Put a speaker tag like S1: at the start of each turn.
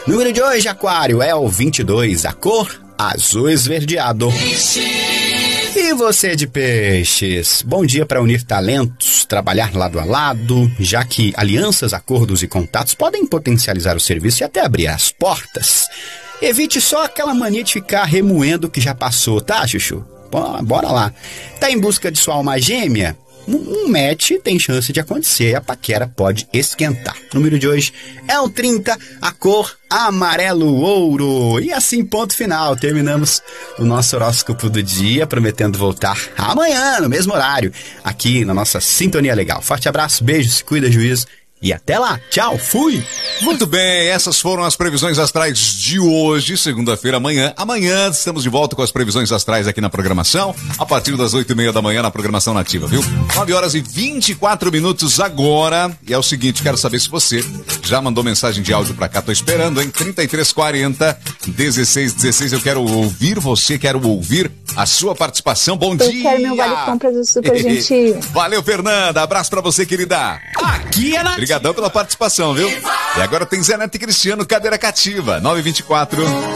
S1: Número de hoje, Aquário, é o 22, a cor azul esverdeado. E você de peixes, bom dia para unir talentos, trabalhar lado a lado, já que alianças, acordos e contatos podem potencializar o serviço e até abrir as portas. Evite só aquela mania de ficar remoendo o que já passou, tá, Chuchu? Bora lá. Tá em busca de sua alma gêmea? Um match tem chance de acontecer e a paquera pode esquentar. O número de hoje é o 30, a cor amarelo ouro. E assim, ponto final. Terminamos o nosso horóscopo do dia, prometendo voltar amanhã, no mesmo horário, aqui na nossa Sintonia Legal. Forte abraço, beijo, se cuida, juízo. E até lá, tchau, fui!
S2: Muito bem, essas foram as previsões astrais de hoje, segunda-feira, amanhã. Amanhã estamos de volta com as previsões astrais aqui na programação, a partir das 8h30 da manhã na programação nativa, viu? 9h24 agora. E é o seguinte, quero saber se você já mandou mensagem de áudio pra cá, tô esperando, hein? 3340-1616, eu quero ouvir você, quero ouvir a sua participação. Bom dia!
S3: Eu quero meu vale compras do Super Gentil.
S2: Valeu, Fernanda, abraço pra você, querida.
S1: Aqui é na...
S2: Obrigadão pela participação, viu? E agora tem Zé Neto e Cristiano, Cadeira Cativa, 9h24.